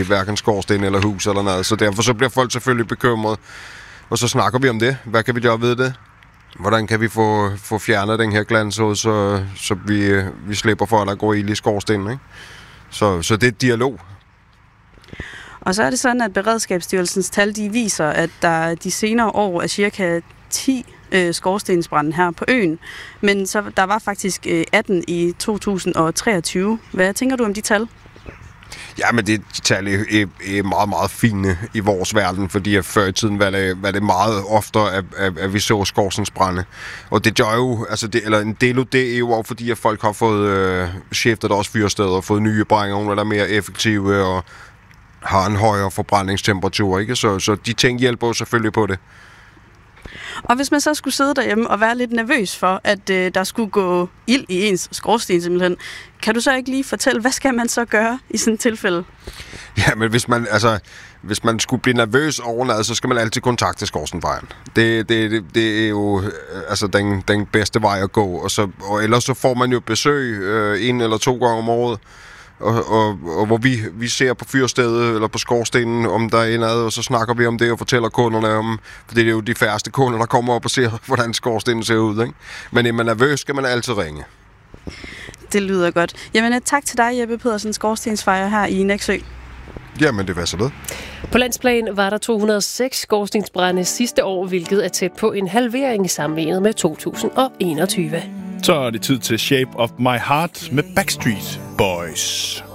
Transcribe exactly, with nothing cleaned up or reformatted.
i hverken skorsten eller hus eller noget. Så derfor så bliver folk selvfølgelig bekymret. Og så snakker vi om det. Hvad kan vi gøre ved det? Hvordan kan vi få, få fjernet den her glansåd, så, så vi, vi slipper for, at der går ild i skorstenen, ikke? Så, så det er dialog. Og så er det sådan, at Beredskabsstyrelsens tal, de viser, at der de senere år er cirka ti øh, skorstensbrande her på øen. Men så der var faktisk øh, atten i to tusind og treogtyve. Hvad tænker du om de tal? Ja, men det tal er, er, er meget, meget fine i vores verden, fordi at før i tiden var det, var det meget oftere, at, at, at vi så skorstensbrande. Og det gør jo, altså det, eller en del af det er jo også fordi, at folk har fået øh, skiftet deres fyrsteder og fået nye brændeovne, der er mere effektive og har en højere forbrændingstemperatur, ikke? Så, så de ting hjælper jo selvfølgelig på det. Og hvis man så skulle sidde derhjemme og være lidt nervøs for, at øh, der skulle gå ild i ens skorsten simpelthen, kan du så ikke lige fortælle, hvad skal man så gøre i sådan et tilfælde? Ja, men hvis man, altså, hvis man skulle blive nervøs over noget, så skal man altid kontakte skorstenfejeren. Det, det, det, det er jo altså, den, den bedste vej at gå. Og, så, og ellers så får man jo besøg øh, en eller to gange om året, Og, og, og hvor vi, vi ser på fyrstedet eller på skorstenen, om der er noget, og så snakker vi om det og fortæller kunderne om, for det er jo de færreste kunder, der kommer op og ser, hvordan skorstenen ser ud, ikke? Men er man nervøs, skal man altid ringe. Det lyder godt. Jamen tak til dig, Jeppe Pedersen, skorstensfejer her i Nexø. Jamen, det var så det. På landsplan var der to hundrede og seks skorstensbrande sidste år, hvilket er tæt på en halvering sammenlignet med to tusind og enogtyve. Så er det tid til Shape of My Heart med Backstreet Boys.